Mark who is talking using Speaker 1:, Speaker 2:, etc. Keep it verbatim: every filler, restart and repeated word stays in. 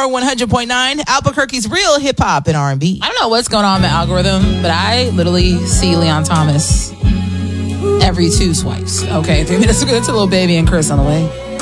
Speaker 1: Power one hundred point nine, Albuquerque's real hip hop and R and B.
Speaker 2: I don't know what's going on with my algorithm, but I literally see Leon Thomas every two swipes. Okay, three minutes ago to Lil Baby and Chris on the way.